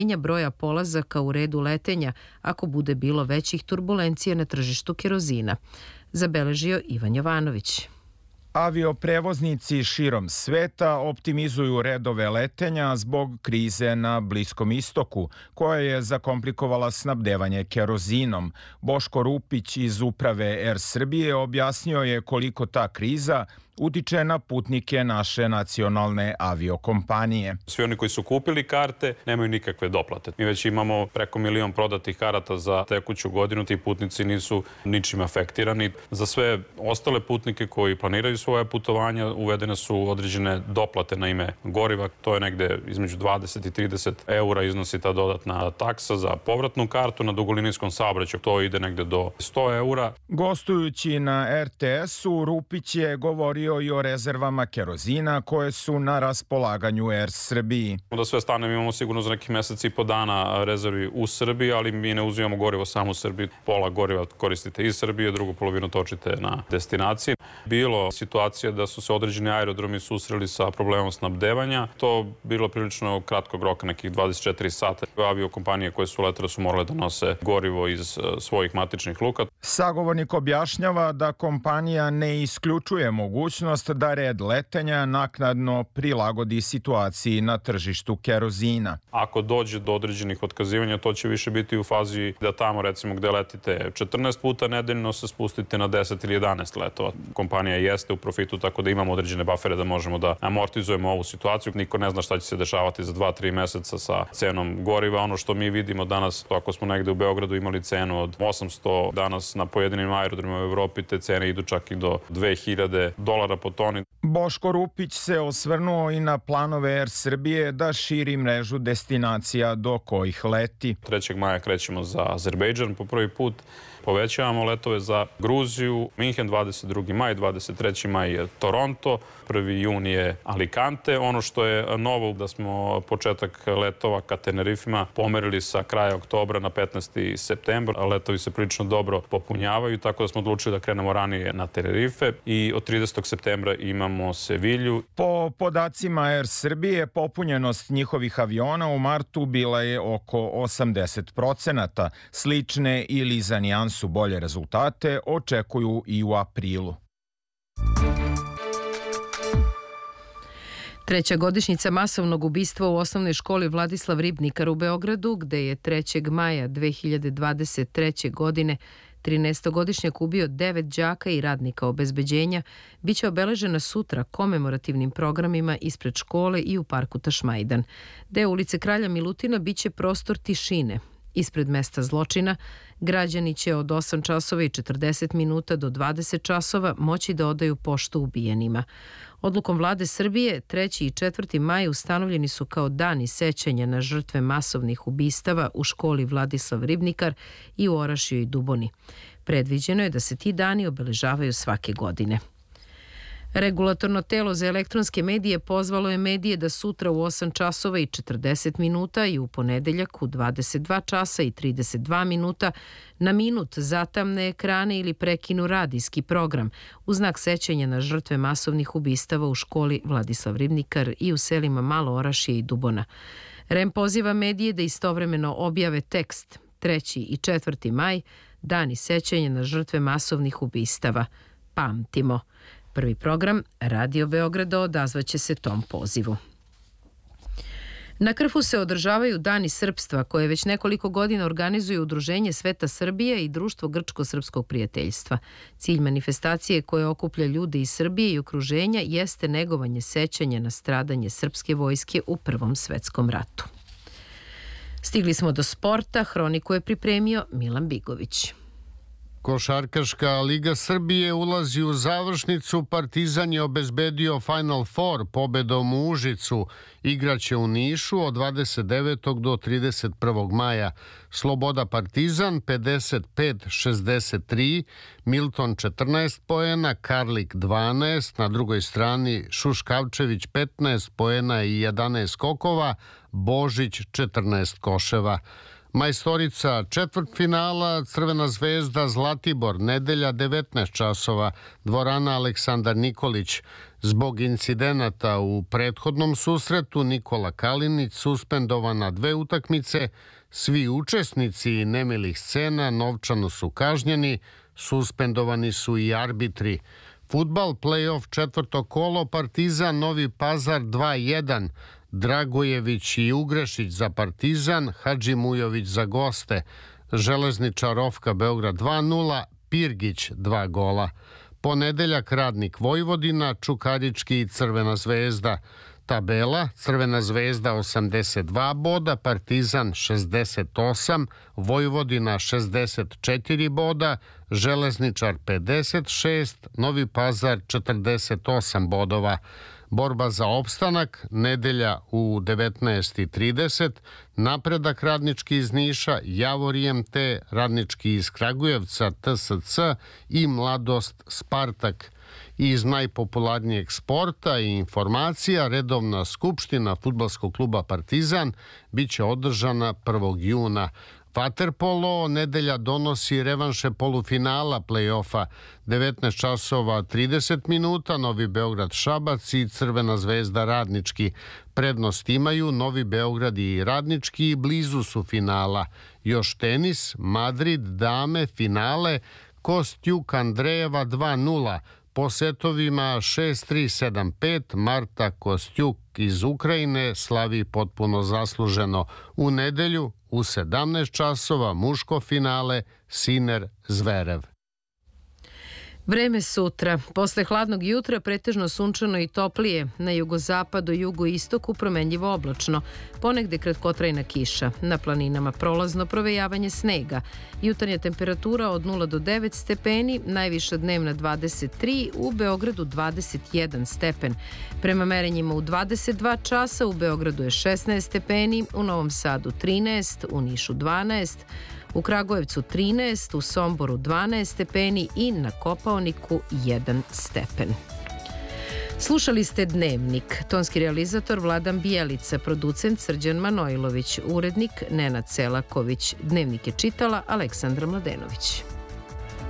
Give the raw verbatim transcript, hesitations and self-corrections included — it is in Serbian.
broja polazaka u redu letenja ako bude bilo većih turbulencija na tržištu kerozina, zabeležio Ivan Jovanović. Avioprevoznici širom sveta optimizuju redove letenja zbog krize na Bliskom istoku, koja je zakomplikovala snabdevanje kerozinom. Boško Rupić iz uprave Er Srbije objasnio je koliko ta kriza utiče na putnike naše nacionalne aviokompanije. Svi oni koji su kupili karte nemaju nikakve doplate. Mi već imamo preko milion prodatih karata za tekuću godinu. Ti putnici nisu ničim afektirani. Za sve ostale putnike koji planiraju svoje putovanja uvedene su određene doplate na ime goriva. To je negde između dvadeset i trideset eura iznosi ta dodatna taksa za povratnu kartu. Na dugolinijskom saobraćaju to ide negde do sto eura. Gostujući na Er Te Es-u, Rupić je govorio i o rezervama kerozina koje su na raspolaganju Er Srbiji. Da sve stane, imamo sigurno za nekih meseci i po dana rezervi u Srbiji, ali mi ne uzimamo gorivo samo u Srbiji. Pola goriva koristite iz Srbije, drugu polovinu točite na destinaciji. Bilo situacija da su se određeni aerodromi susreli sa problemom snabdevanja. To bilo prilično kratkog roka, nekih dvadeset četiri sata. Aviokompanije koje su letele su morale da nose gorivo iz svojih matičnih luka. Sagovornik objašnjava da kompanija ne isključuje mogućnost da red letenja naknadno prilagodi situaciji na tržištu kerozina. Ako dođe do određenih otkazivanja, to će više biti u fazi da tamo, recimo, gde letite četrnaest puta nedeljno, se spustite na deset ili jedanaest letova. Kompanija jeste u profitu, tako da imamo određene bafere da možemo da amortizujemo ovu situaciju. Niko ne zna šta će se dešavati za dva tri meseca sa cenom goriva. Ono što mi vidimo danas, ako smo negde u Beogradu imali cenu od osamsto, danas na pojedinim aerodromima u Evropi te cene idu čak i do dve hiljade dolara po toni. Boško Rupić se osvrnuo i na planove Er Srbije da širi mrežu destinacija do kojih leti. trećeg maja krećemo za Azerbejdžan po prvi put. Povećavamo letove za Gruziju, Minhen dvadeset drugi maj, dvadeset treći maj je Toronto, prvi jun je Alicante. Ono što je novo da smo početak letova ka Tenerifima pomerili sa kraja oktobra na petnaesti septembar. Letovi se prilično dobro popunjavaju, tako da smo odlučili da krenemo ranije na Tenerife i od tridesetog septembra imamo Sevilju. Po podacima Er Srbije, popunjenost njihovih aviona u martu bila je oko osamdeset procenata. Slične ili za nijansu bolje rezultate očekuju i u aprilu. Treća godišnjica masovnog ubistva u osnovnoj školi Vladislav Ribnikar u Beogradu, gde je trećeg maja dve hiljade dvadeset treće. godine trinaestogodišnjak ubio devet đaka i radnika obezbeđenja, biće obeležena sutra komemorativnim programima ispred škole i u parku Tašmajdan. Deo ulice Kralja Milutina biće prostor tišine. Ispred mesta zločina građani će od osam časova i četrdeset minuta do dvadeset časova moći da odaju poštu ubijenima. Odlukom Vlade Srbije treći i četvrti maj ustanovljeni su kao dani sećanja na žrtve masovnih ubistava u školi Vladislav Ribnikar i u Orašju i Duboni. Predviđeno je da se ti dani obeležavaju svake godine. Regulatorno telo za elektronske medije pozvalo je medije da sutra u osam časova i četrdeset minuta i u ponedeljak u dvadeset dva časa i trideset dva minuta na minut zatamne ekrane ili prekinu radijski program u znak sećanja na žrtve masovnih ubistava u školi Vladislav Ribnikar i u selima Malo Orašje i Dubona. R E M poziva medije da istovremeno objave tekst treći i četvrti maj, dani sećanja na žrtve masovnih ubistava. Pamtimo. Prvi program Radio Beograda odazvaće se tom pozivu. Na Krfu se održavaju Dani srpstva, koje već nekoliko godina organizuju Udruženje Sveta Srbije i Društvo Grčko-srpskog prijateljstva. Cilj manifestacije koje okuplja ljude iz Srbije i okruženja jeste negovanje sećanja na stradanje srpske vojske u Prvom svetskom ratu. Stigli smo do sporta, hroniku je pripremio Milan Bigović. Košarkaška Liga Srbije ulazi u završnicu. Partizan je obezbedio Final Four pobedom u Užicu. Igraće u Nišu od dvadeset devetog do trideset prvog maja. Sloboda Partizan pedeset pet šezdeset tri, Milton četrnaest poena, Karlik dvanaest, na drugoj strani Šuškavčević petnaest poena i jedanaest skokova, Božić četrnaest koševa. Majstorica četvrtfinala Crvena zvezda Zlatibor, nedelja devetnaest časova, dvorana Aleksandar Nikolić. Zbog incidenata u prethodnom susretu Nikola Kalinić suspendovan na dve utakmice, svi učesnici nemilih scena novčano su kažnjeni, suspendovani su i arbitri. Fudbal, play-off četvrto kolo, Partizan Novi Pazar dva jedan, Dragojević i Ugrešić za Partizan, Hadžimujović za goste, Železničar Ofka Beograd dva nula, Pirgić dva gola. Ponedeljak Radnik Vojvodina, Čukarički i Crvena zvezda. Tabela: Crvena zvezda osamdeset dva boda, Partizan šezdeset osam, Vojvodina šezdeset četiri boda, Železničar pedeset šest, Novi Pazar četrdeset osam bodova. Borba za opstanak, nedelja u devetnaest i trideset, Napredak Radnički iz Niša, Javor I M T, Radnički iz Kragujevca, T S C i Mladost Spartak. Iz najpopularnijeg sporta i informacija, redovna skupština Fudbalskog kluba Partizan biće održana prvog juna. Vaterpolo, nedelja donosi revanše polufinala play-offa, devetnaest časova trideset minuta, Novi Beograd Šabac i Crvena zvezda Radnički. Prednost imaju Novi Beograd i Radnički i blizu su finala. Još tenis, Madrid, dame, finale, Kostjuk Andrejeva dva nula, po setovima šest tri sedam pet, Marta Kostjuk iz Ukrajine slavi potpuno zasluženo. U nedelju u sedamnaest časova muško finale Siner Zverev. Vreme sutra. Posle hladnog jutra pretežno sunčano i toplije. Na jugozapadu, jugoistoku promenljivo oblačno. Ponegde kratkotrajna kiša. Na planinama prolazno provejavanje snega. Jutarnja temperatura od nula do devet stepeni, najviša dnevna dvadeset tri, u Beogradu dvadeset jedan stepen. Prema merenjima u dvadeset dva časa u Beogradu je šesnaest stepeni, u Novom Sadu trinaest, u Nišu dvanaest, u Kragujevcu trinaest, u Somboru dvanaest stepeni i na Kopaoniku jedan stepen. Slušali ste Dnevnik. Tonski realizator Vladan Bijelica, producent Srđan Manojlović, urednik Nenad Selaković. Dnevnik je čitala Aleksandra Mladenović.